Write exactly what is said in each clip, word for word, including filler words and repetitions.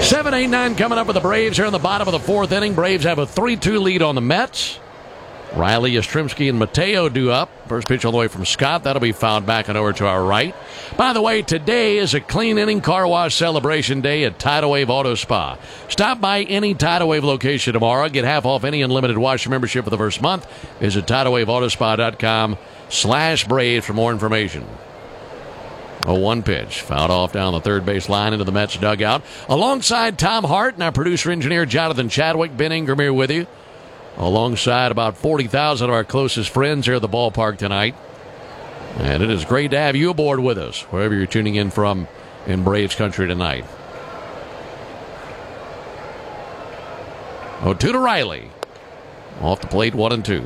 seven eight nine coming up with the Braves here in the bottom of the fourth inning. Braves have a three two lead on the Mets. Riley, Yastrzemski, and Mateo due up. First pitch all the way from Scott. That'll be fouled back and over to our right. By the way, today is a clean inning car wash celebration day at Tidal Wave Auto Spa. Stop by any Tidal Wave location tomorrow. Get half off any unlimited wash membership for the first month. Visit tidal wave auto spa dot com slash Braves for more information. A one pitch. Fouled off down the third base line into the Mets dugout. Alongside Tom Hart and our producer-engineer Jonathan Chadwick, Ben Ingram here with you. Alongside about forty thousand of our closest friends here at the ballpark tonight. And it is great to have you aboard with us, wherever you're tuning in from in Braves country tonight. oh two to Riley. Off the plate, one and two.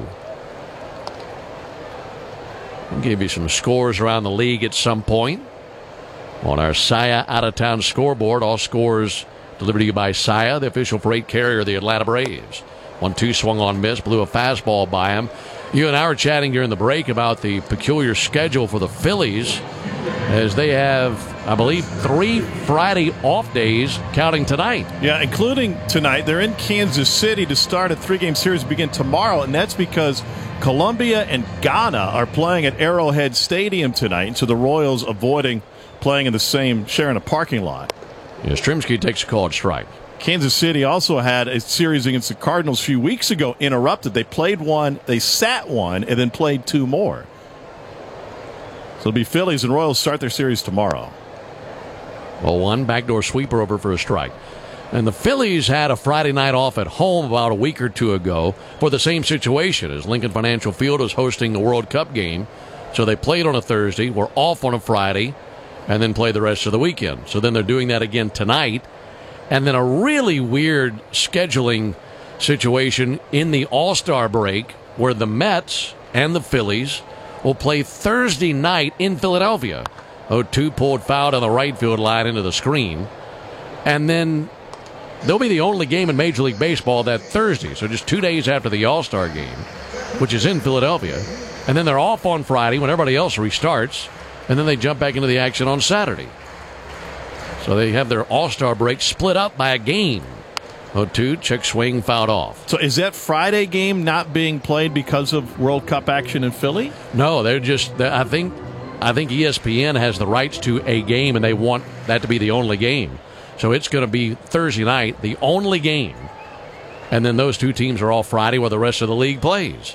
We'll give you some scores around the league at some point. On our Saia out-of-town scoreboard, all scores delivered to you by Saia, the official freight carrier of the Atlanta Braves. one two swung on miss, blew a fastball by him. You and I were chatting during the break about the peculiar schedule for the Phillies, as they have, I believe, three Friday off days, counting tonight. Yeah, including tonight. They're in Kansas City to start a three-game series begin tomorrow, and that's because Colombia and Ghana are playing at Arrowhead Stadium tonight, so the Royals avoiding playing in the same, sharing a parking lot. Yastrzemski takes a called strike. Kansas City also had a series against the Cardinals a few weeks ago interrupted. They played one, they sat one, and then played two more. So it'll be Phillies and Royals start their series tomorrow. Well, one backdoor sweeper over for a strike. And the Phillies had a Friday night off at home about a week or two ago for the same situation, as Lincoln Financial Field was hosting the World Cup game. So they played on a Thursday, were off on a Friday, and then played the rest of the weekend. So then they're doing that again tonight. And then a really weird scheduling situation in the All-Star break where the Mets and the Phillies will play Thursday night in Philadelphia. oh two pulled foul on the right field line into the screen. And then they'll be the only game in Major League Baseball that Thursday, so just two days after the All-Star game, which is in Philadelphia. And then they're off on Friday when everybody else restarts, and then they jump back into the action on Saturday. So they have their All-Star break split up by a game. oh two, check swing, fouled off. So is that Friday game not being played because of World Cup action in Philly? No, they're just, I think I think E S P N has the rights to a game, and they want that to be the only game. So it's going to be Thursday night, the only game. And then those two teams are all Friday where the rest of the league plays.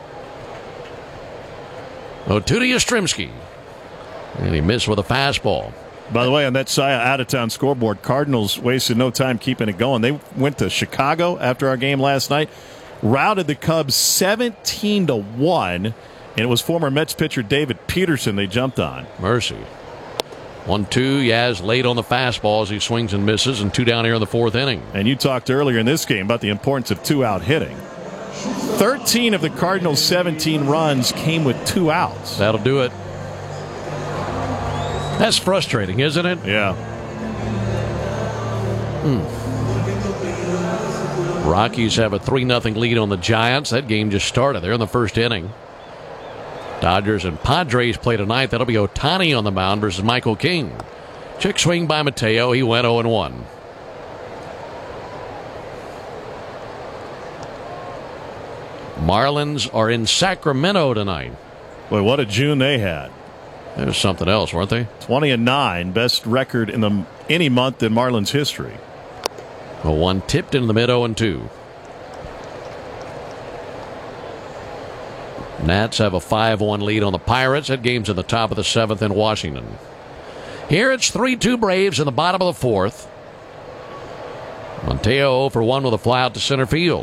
oh two to Yastrzemski. And he missed with a fastball. By the way, on that Saia out-of-town scoreboard, Cardinals wasted no time keeping it going. They went to Chicago after our game last night, routed the Cubs seventeen to one, and it was former Mets pitcher David Peterson they jumped on. Mercy. one two, Yaz late on the fastball as he swings and misses, and two down here in the fourth inning. And you talked earlier in this game about the importance of two-out hitting. thirteen of the Cardinals' seventeen runs came with two outs. That'll do it. That's frustrating, isn't it? Yeah. Hmm. Rockies have a three nothing lead on the Giants. That game just started. They're in the first inning. Dodgers and Padres play tonight. That'll be Ohtani on the mound versus Michael King. Check swing by Mateo. He went oh and one. Marlins are in Sacramento tonight. Boy, what a June they had. That was something else, weren't they? twenty and nine, best record in the any month in Marlins history. A one tipped into the mid oh and two. Nats have a five one lead on the Pirates. That game's in the top of the seventh in Washington. Here it's three two Braves in the bottom of the fourth. Mateo oh for one with a fly out to center field.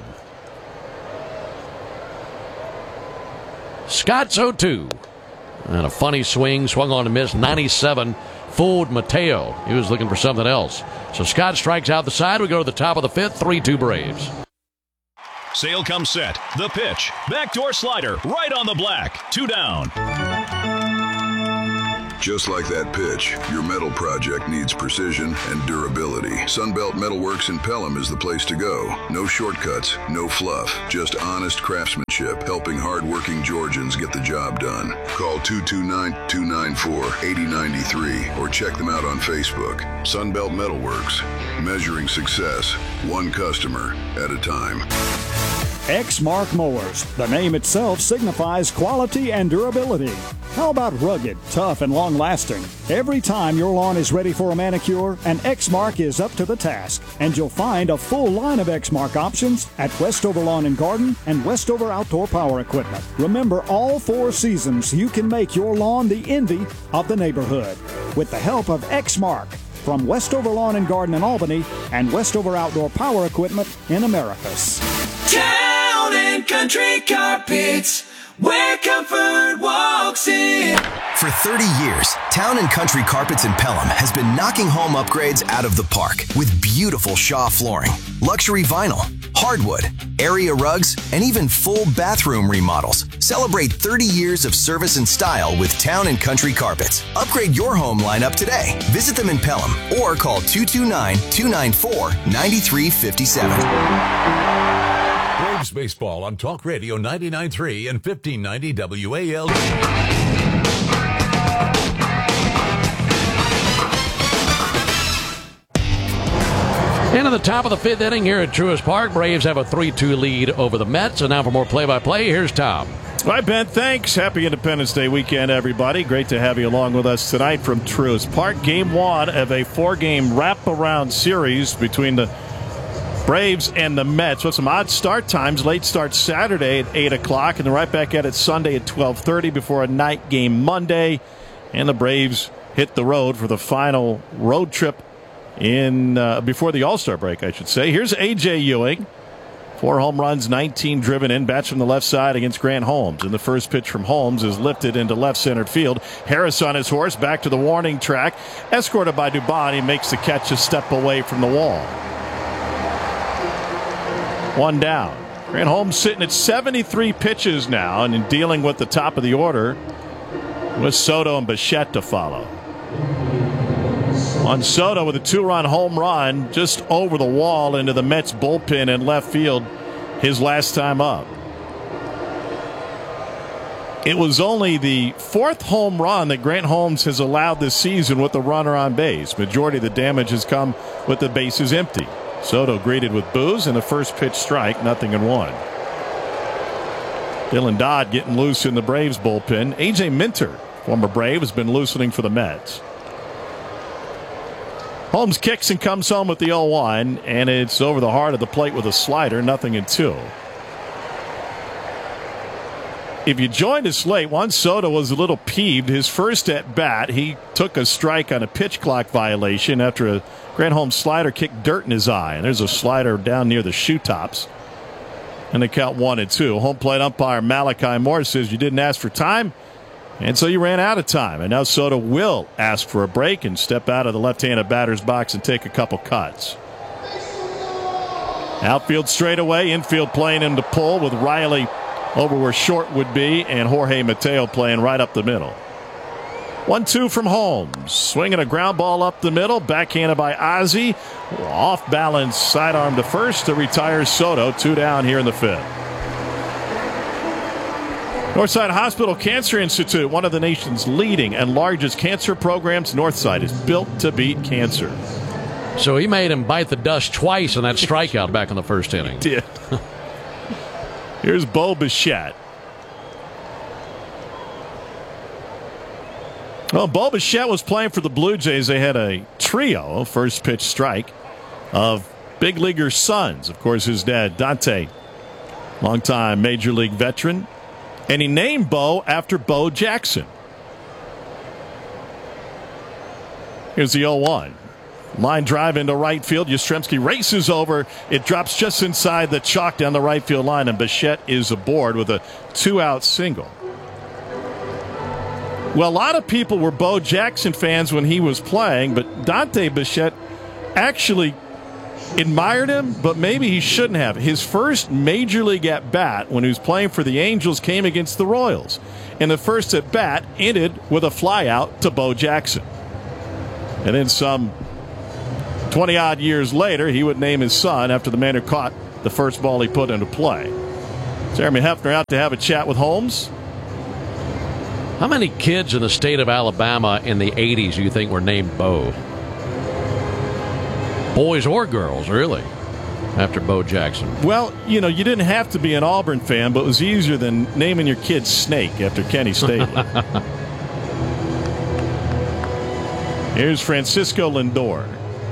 Scott's oh two. And a funny swing, swung on to miss, ninety-seven, fooled Mateo. He was looking for something else. So Scott strikes out the side. We go to the top of the fifth, three two Braves. Sale comes set. The pitch. Backdoor slider right on the black. Two down. Just like that pitch, your metal project needs precision and durability. Sunbelt Metalworks in Pelham is the place to go. No shortcuts, no fluff, just honest craftsmanship, helping hard-working Georgians get the job done. Call two two nine, two nine four, eight zero nine three or check them out on Facebook. Sunbelt Metalworks, measuring success, one customer at a time. Exmark Mowers. The name itself signifies quality and durability. How about rugged, tough, and long-lasting? Every time your lawn is ready for a manicure, an Exmark is up to the task. And you'll find a full line of Exmark options at Westover Lawn and Garden and Westover Outdoor Power Equipment. Remember, all four seasons, you can make your lawn the envy of the neighborhood with the help of Exmark from Westover Lawn and Garden in Albany and Westover Outdoor Power Equipment in Americus. Town and Country Carpets, where comfort walks in. For thirty years, Town and Country Carpets in Pelham has been knocking home upgrades out of the park with beautiful Shaw flooring, luxury vinyl, hardwood, area rugs, and even full bathroom remodels. Celebrate thirty years of service and style with Town and Country Carpets. Upgrade your home lineup today. Visit them in Pelham or call two two nine, two nine four, nine three five seven. Braves baseball on Talk Radio ninety-nine point three and fifteen ninety W A L D. Into the top of the fifth inning here at Truist Park. Braves have a three two lead over the Mets. And now for more play-by-play, here's Tom. All right, Ben, thanks. Happy Independence Day weekend, everybody. Great to have you along with us tonight from Truist Park. Game one of a four-game wraparound series between the Braves and the Mets with some odd start times. Late start Saturday at eight o'clock, and then right back at it Sunday at twelve thirty before a night game Monday. And the Braves hit the road for the final road trip in uh, before the All-Star break, I should say. Here's A J Ewing. Four home runs, nineteen driven in. Bats from the left side against Grant Holmes. And the first pitch from Holmes is lifted into left center field. Harris on his horse, back to the warning track. Escorted by Dubon, he makes the catch a step away from the wall. One down. Grant Holmes sitting at seventy-three pitches now and in dealing with the top of the order with Soto and Bichette to follow. On Soto with a two-run home run just over the wall into the Mets bullpen in left field his last time up. It was only the fourth home run that Grant Holmes has allowed this season with a runner on base. Majority of the damage has come with the bases empty. Soto greeted with boos and a first pitch strike, nothing in one. Dylan Dodd getting loose in the Braves bullpen. A J Minter, former Brave, has been loosening for the Mets. Holmes kicks and comes home with the oh one, and it's over the heart of the plate with a slider, nothing in two. If you joined us late, Juan Soto was a little peeved. His first at bat, he took a strike on a pitch clock violation after a Grant Holmes slider kicked dirt in his eye. And there's a slider down near the shoe tops. And they count one and two. Home plate umpire Malachi Moore says you didn't ask for time, and so you ran out of time. And now Soto will ask for a break and step out of the left-handed batter's box and take a couple cuts. Outfield straightaway, infield playing him to pull with Riley over where short would be, and Jorge Mateo playing right up the middle. one two from Holmes. Swinging a ground ball up the middle. Backhanded by Ozzie. Off balance, sidearm to first to retire Soto. Two down here in the fifth. Northside Hospital Cancer Institute, one of the nation's leading and largest cancer programs. Northside is built to beat cancer. So he made him bite the dust twice in that strikeout back in the first inning. Did. Here's Bo Bichette. Well, Bo Bichette was playing for the Blue Jays. They had a trio, first pitch strike, of big leaguer sons. Of course, his dad, Dante, longtime major league veteran. And he named Bo after Bo Jackson. Here's the oh one. Line drive into right field. Yastrzemski races over. It drops just inside the chalk down the right field line, and Bichette is aboard with a two-out single. Well, a lot of people were Bo Jackson fans when he was playing, but Dante Bichette actually admired him, but maybe he shouldn't have. His first major league at bat when he was playing for the Angels came against the Royals. And the first at bat ended with a fly out to Bo Jackson. And then some twenty odd years later, he would name his son after the man who caught the first ball he put into play. Jeremy Hefner out to have a chat with Holmes. How many kids in the state of Alabama in the eighties do you think were named Bo? Boys or girls, really, after Bo Jackson? Well, you know, you didn't have to be an Auburn fan, but it was easier than naming your kid Snake after Kenny Staley. Here's Francisco Lindor.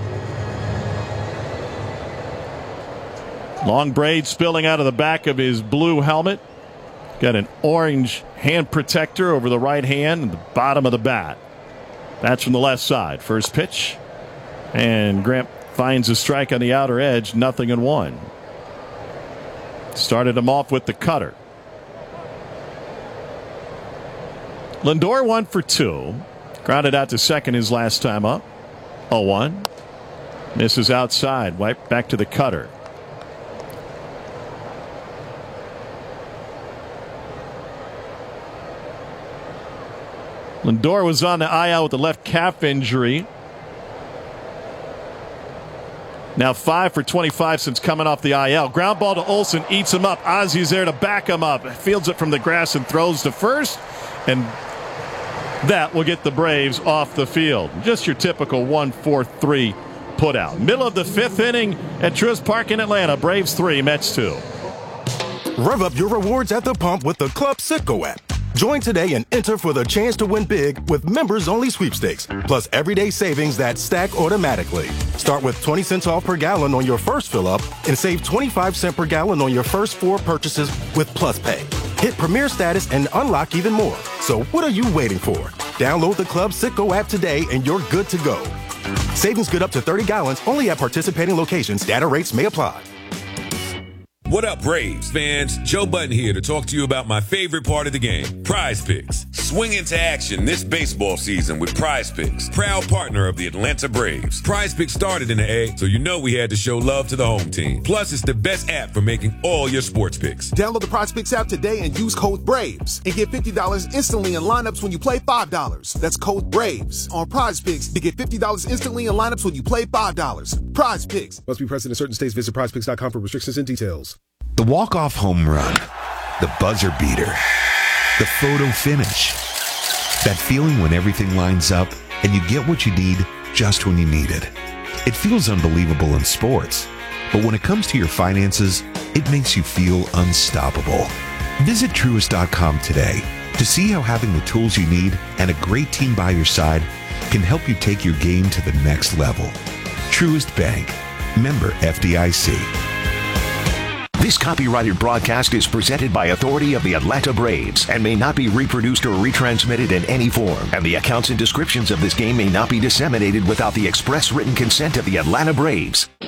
Long braid spilling out of the back of his blue helmet. Got an orange hand protector over the right hand and the bottom of the bat. That's from the left side. First pitch. And Grant finds a strike on the outer edge. Nothing in one. Started him off with the cutter. Lindor one for two. Grounded out to second his last time up. oh one. Misses outside. Wipe back to the cutter. Lindor was on the I L with a left calf injury. Now five for twenty-five since coming off the I L. Ground ball to Olsen, eats him up. Ozzy's there to back him up. Fields it from the grass and throws to first. And that will get the Braves off the field. Just your typical one four three put out. Middle of the fifth inning at Truist Park in Atlanta. Braves three, Mets two. Rev up your rewards at the pump with the Club Citgo app. Join today and enter for the chance to win big with members-only sweepstakes, plus everyday savings that stack automatically. Start with twenty cents off per gallon on your first fill-up and save twenty-five cents per gallon on your first four purchases with Plus Pay. Hit Premier status and unlock even more. So what are you waiting for? Download the Club Citgo app today and you're good to go. Savings good up to thirty gallons only at participating locations. Data rates may apply. What up, Braves fans? Joe Button here to talk to you about my favorite part of the game, Prize Picks. Swing into action this baseball season with Prize Picks, proud partner of the Atlanta Braves. Prize Picks started in the A, so you know we had to show love to the home team. Plus, it's the best app for making all your sports picks. Download the Prize Picks app today and use code BRAVES and get fifty dollars instantly in lineups when you play five dollars. That's code BRAVES on Prize Picks to get fifty dollars instantly in lineups when you play five dollars. Prize Picks. Must be present in certain states. Visit prize picks dot com for restrictions and details. The walk-off home run, the buzzer beater, the photo finish. That feeling when everything lines up and you get what you need just when you need it. It feels unbelievable in sports, but when it comes to your finances, it makes you feel unstoppable. Visit Truist dot com today to see how having the tools you need and a great team by your side can help you take your game to the next level. Truist Bank. Member F D I C. This copyrighted broadcast is presented by authority of the Atlanta Braves and may not be reproduced or retransmitted in any form. And the accounts and descriptions of this game may not be disseminated without the express written consent of the Atlanta Braves.